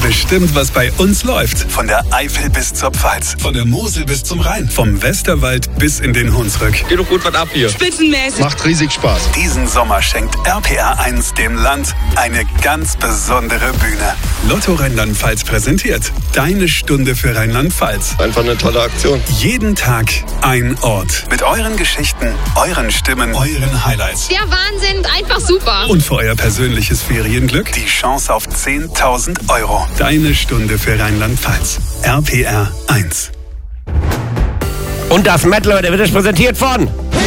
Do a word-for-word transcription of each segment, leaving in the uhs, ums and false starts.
bestimmt, was bei uns läuft. Von der Eifel bis zur Pfalz, von der Mosel bis zum Rhein, vom Westerwald bis in den Hunsrück. Geht doch gut was ab hier. Spitzenmäßig. Macht riesig Spaß. Diesen Sommer schenkt R P R eins dem Land eine ganz besondere Bühne. Lotto Rheinland-Pfalz präsentiert Deine Stunde für Rheinland-Pfalz. Einfach eine tolle Aktion. Jeden Tag ein Ort. Mit euren Geschichten, euren Stimmen, euren Highlights. Der Wahnsinn, einfach super. Und für euer persönliches Ferienglück die Chance auf zehntausend Euro. Deine Stunde für Rheinland-Pfalz. R P R eins. Und das Metal, der wird euch präsentiert von...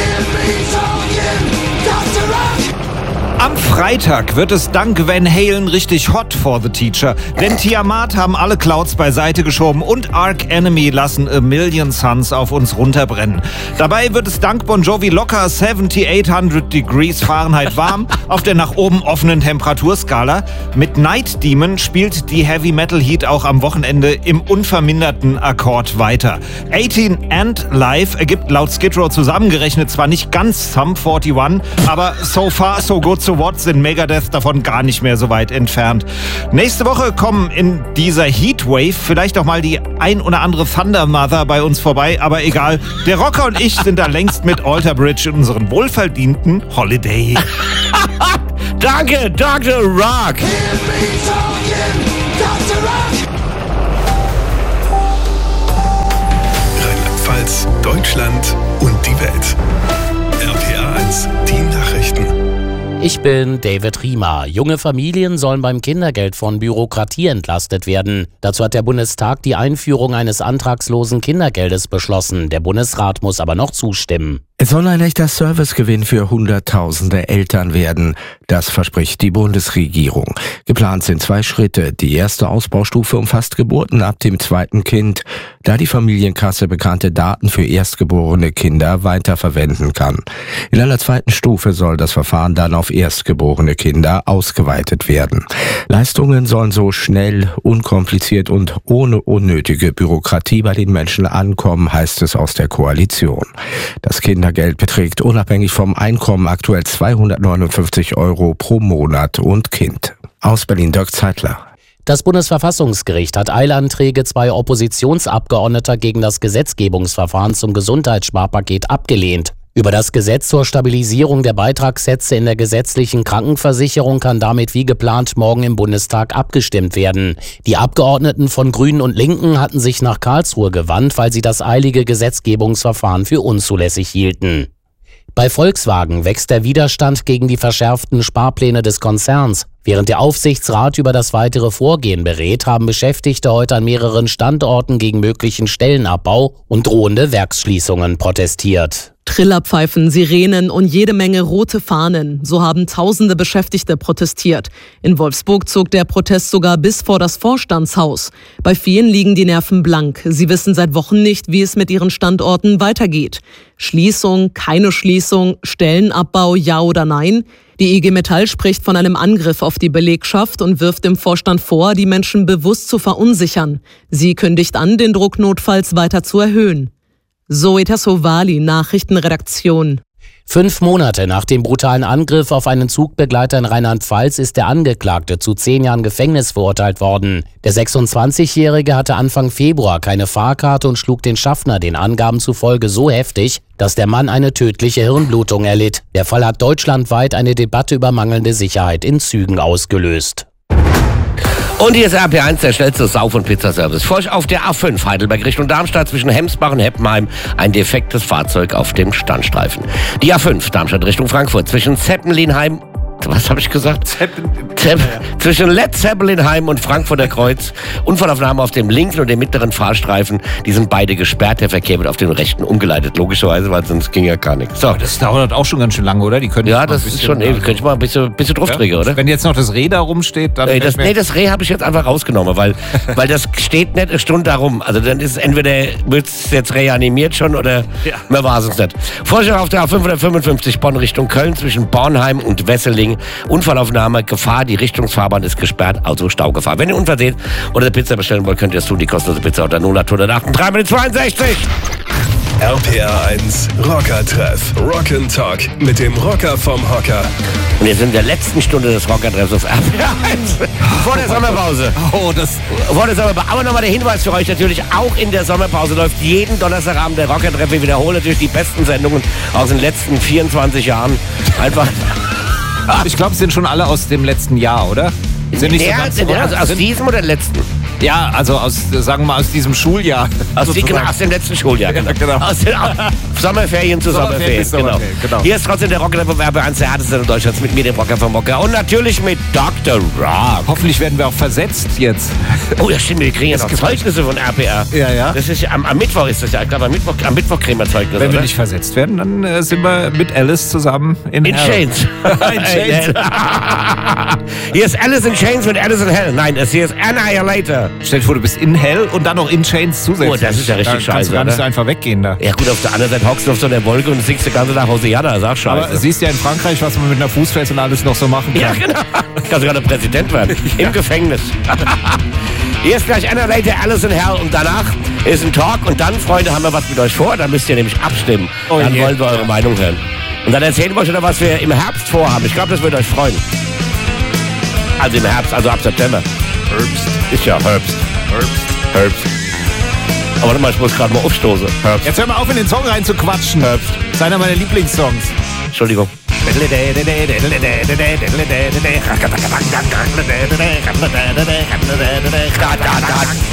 Am Freitag wird es dank Van Halen richtig hot for the Teacher, denn Tiamat haben alle Clouds beiseite geschoben und Arch Enemy lassen A Million Suns auf uns runterbrennen. Dabei wird es dank Bon Jovi locker achtzehnhundert Degrees Fahrenheit warm auf der nach oben offenen Temperaturskala. Mit Night Demon spielt die Heavy Metal Heat auch am Wochenende im unverminderten Akkord weiter. achtzehn and Live ergibt laut Skid Row zusammengerechnet zwar nicht ganz Sum einundvierzig, aber so far so good so what sind Megadeth davon gar nicht mehr so weit entfernt. Nächste Woche kommen in dieser Heatwave vielleicht auch mal die ein oder andere Thunder Mother bei uns vorbei, aber egal. Der Rocker und ich sind da längst mit Alter Bridge in unseren wohlverdienten Holiday. Danke, Doktor Rock! Rheinland-Pfalz, Deutschland und die Welt. R P R eins, die Nachrichten. Ich bin David Riemer. Junge Familien sollen beim Kindergeld von Bürokratie entlastet werden. Dazu hat der Bundestag die Einführung eines antragslosen Kindergeldes beschlossen. Der Bundesrat muss aber noch zustimmen. Es soll ein echter Servicegewinn für Hunderttausende Eltern werden. Das verspricht die Bundesregierung. Geplant sind zwei Schritte. Die erste Ausbaustufe umfasst Geburten ab dem zweiten Kind, da die Familienkasse bekannte Daten für erstgeborene Kinder weiterverwenden kann. In einer zweiten Stufe soll das Verfahren dann auf erstgeborene Kinder ausgeweitet werden. Leistungen sollen so schnell, unkompliziert und ohne unnötige Bürokratie bei den Menschen ankommen, heißt es aus der Koalition. Das Kindergeld beträgt unabhängig vom Einkommen aktuell zweihundertneunundfünfzig Euro pro Monat und Kind. Aus Berlin, Dirk Zeitler. Das Bundesverfassungsgericht hat Eilanträge zweier Oppositionsabgeordneter gegen das Gesetzgebungsverfahren zum Gesundheitssparpaket abgelehnt. Über das Gesetz zur Stabilisierung der Beitragssätze in der gesetzlichen Krankenversicherung kann damit wie geplant morgen im Bundestag abgestimmt werden. Die Abgeordneten von Grünen und Linken hatten sich nach Karlsruhe gewandt, weil sie das eilige Gesetzgebungsverfahren für unzulässig hielten. Bei Volkswagen wächst der Widerstand gegen die verschärften Sparpläne des Konzerns. Während der Aufsichtsrat über das weitere Vorgehen berät, haben Beschäftigte heute an mehreren Standorten gegen möglichen Stellenabbau und drohende Werksschließungen protestiert. Trillerpfeifen, Sirenen und jede Menge rote Fahnen. So haben tausende Beschäftigte protestiert. In Wolfsburg zog der Protest sogar bis vor das Vorstandshaus. Bei vielen liegen die Nerven blank. Sie wissen seit Wochen nicht, wie es mit ihren Standorten weitergeht. Schließung, keine Schließung, Stellenabbau, ja oder nein? Die I G Metall spricht von einem Angriff auf die Belegschaft und wirft dem Vorstand vor, die Menschen bewusst zu verunsichern. Sie kündigt an, den Druck notfalls weiter zu erhöhen. Zoe Tassovali, Nachrichtenredaktion. Fünf Monate nach dem brutalen Angriff auf einen Zugbegleiter in Rheinland-Pfalz ist der Angeklagte zu zehn Jahren Gefängnis verurteilt worden. Der sechsundzwanzigjährige hatte Anfang Februar keine Fahrkarte und schlug den Schaffner den Angaben zufolge so heftig, dass der Mann eine tödliche Hirnblutung erlitt. Der Fall hat deutschlandweit eine Debatte über mangelnde Sicherheit in Zügen ausgelöst. Und hier ist R P eins, der schnellste Sauf- und Pizzaservice. Vor euch auf der A fünf Heidelberg Richtung Darmstadt zwischen Hemsbach und Heppenheim ein defektes Fahrzeug auf dem Standstreifen. Die A fünf Darmstadt Richtung Frankfurt zwischen Zeppelinheim, was habe ich gesagt? Zeppen, Zepp, ja. Zwischen Led Zeppelinheim und Frankfurter Kreuz. Unfallaufnahme auf dem linken und dem mittleren Fahrstreifen. Die sind beide gesperrt. Der Verkehr wird auf den rechten umgeleitet. Logischerweise, weil sonst ging ja gar nichts. So. Das dauert auch schon ganz schön lange, oder? Die können ja, das ist schon ewig. Könnte ich mal ein bisschen, bisschen drauf trägen, ja? Oder? Wenn jetzt noch das Reh da rumsteht, dann... Nee, das, nee, das Reh habe ich jetzt einfach rausgenommen, weil, weil das steht nicht eine Stunde da rum. Also dann ist es entweder, wird es jetzt reanimiert schon oder ja. Man weiß es nicht. Vorschau auf der A fünfhundertfünfundfünfzig Bonn Richtung Köln zwischen Bornheim und Wesseling. Unfallaufnahme, Gefahr, die Richtungsfahrbahn ist gesperrt, also Staugefahr. Wenn ihr Unfall seht oder eine Pizza bestellen wollt, könnt ihr es tun. Die kostenlose Pizza unter null acht acht acht drei zweiundsechzig. R P R eins Rocker-Treff. Rock'n'Talk mit dem Rocker vom Hocker. Und jetzt sind in der letzten Stunde des Rocker-Treffs auf R P R eins. Vor der Sommerpause. Oh, das... Vor der Sommerpause. Aber nochmal der Hinweis für euch, natürlich auch in der Sommerpause läuft jeden Donnerstagabend der Rocker-Treff. Wir wiederholen natürlich die besten Sendungen aus den letzten vierundzwanzig Jahren. Einfach... Ich glaube, es sind schon alle aus dem letzten Jahr, oder? Sind nicht ja, so ganz, also aus sind, diesem oder letzten? Ja, also aus, sagen wir mal, aus diesem Schuljahr. Aus, die, genau, aus dem letzten Schuljahr, genau. Ja, genau. Aus den aus Sommerferien zu Sommerferien, Sommerferien, genau. genau. Hier ist trotzdem der Rocker vom R P R eins, der härteste in Deutschlands, mit mir, dem Rocker vom Rocker. Und natürlich mit Doktor Rock. Hoffentlich werden wir auch versetzt jetzt. Oh ja, stimmt, wir kriegen jetzt auch Zeugnisse von R P R. Ja, ja. Das ist ja, am, am Mittwoch ist das ja, ich glaube, am Mittwoch, am Mittwoch kriegen wir Zeugnisse, Wenn wir oder? nicht versetzt werden, dann äh, sind wir mit Alice zusammen in, In Hell. Chains. In Chains. Hier ist Alice in Chains mit Alice in Hell. Nein, das hier ist Annihilator. Stell dir vor, du bist in Hell und dann noch in Chains zusätzlich. Oh, das ist ja richtig da scheiße, kannst du gar nicht oder? so einfach weggehen da. Ja gut, auf der anderen Seite hockst du auf so einer Wolke und singst den ganzen Tag Hosiana, ist auch scheiße. Aber siehst ja in Frankreich, was man mit einer Fußfest und alles noch so machen kann. Ja, genau. Kann sogar der Präsident werden. Im Gefängnis. Hier ist gleich Annihilator, Alice in Hell und danach ist ein Talk und dann, Freunde, haben wir was mit euch vor. Da müsst ihr nämlich abstimmen. Oh dann je. wollen wir eure Meinung hören. Und dann erzählen wir euch wieder, was wir im Herbst vorhaben. Ich glaube, das wird euch freuen. Also im Herbst, also ab September. Herbst. Ist ja Herbst. Herbst. Herbst. Aber warte mal, ich muss gerade mal aufstoßen. Herbst. Jetzt hör mal auf, in den Song rein zu quatschen. Herbst. Das ist einer meiner Lieblingssongs. Entschuldigung.